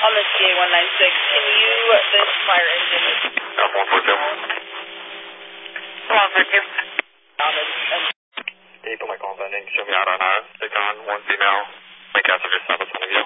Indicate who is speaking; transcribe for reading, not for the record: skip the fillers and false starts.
Speaker 1: On the CA-196, can you, this fire engine is...
Speaker 2: 142.
Speaker 3: People like all that show me out on stick on one female. My passenger stop in front of you.